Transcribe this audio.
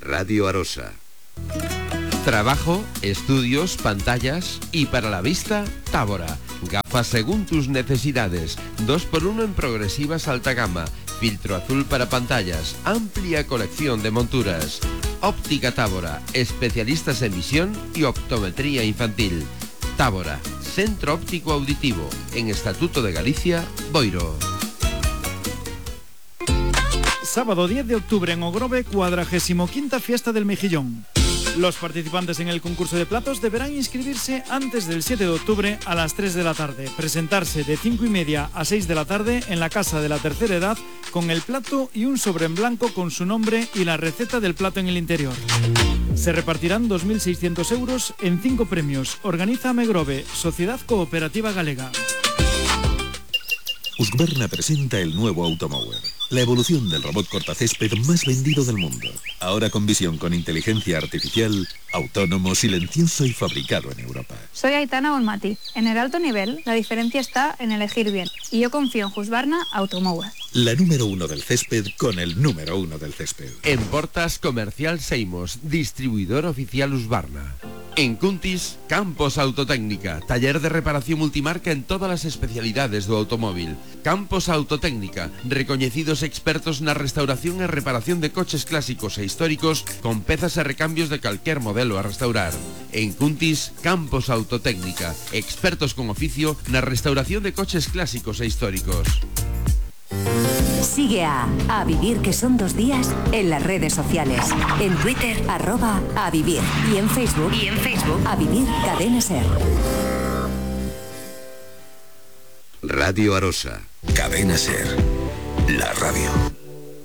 Radio Arosa. Trabajo, estudios, pantallas y para la vista, Tábora. Gafas según tus necesidades. 2x1 en progresivas alta gama. Filtro azul para pantallas. Amplia colección de monturas. Óptica Tábora. Especialistas en visión y optometría infantil. Tábora. Centro óptico auditivo. En Estatuto de Galicia, Boiro. Sábado 10 de octubre en Ogrove, 45ª Fiesta del Mejillón. Los participantes en el concurso de platos deberán inscribirse antes del 7 de octubre a las 3 de la tarde, presentarse de 5:30 a 6 de la tarde en la Casa de la Tercera Edad con el plato y un sobre en blanco con su nombre y la receta del plato en el interior. Se repartirán 2.600 euros en 5 premios. Organiza Megrove, Sociedad Cooperativa Galega. Husqvarna presenta el nuevo Automower, la evolución del robot cortacésped más vendido del mundo. Ahora con visión con inteligencia artificial, autónomo, silencioso y fabricado en Europa. Soy Aitana Olmati. En el alto nivel, la diferencia está en elegir bien. Y yo confío en Husqvarna Automower. La número 1 del césped con el número 1 del césped. En Portas Comercial Seimos, distribuidor oficial Husqvarna. En Cuntis, Campos Autotécnica, taller de reparación multimarca en todas las especialidades do automóvil. Campos Autotécnica, recoñecidos expertos na restauración e reparación de coches clásicos e históricos con pezas e recambios de calquer modelo a restaurar. En Cuntis, Campos Autotécnica, expertos con oficio na restauración de coches clásicos e históricos. Sigue a Vivir, que son 2 días, en las redes sociales. En Twitter, @avivir. Y en Facebook, A Vivir Cadena Ser. Radio Arosa. Cadena Ser, la radio.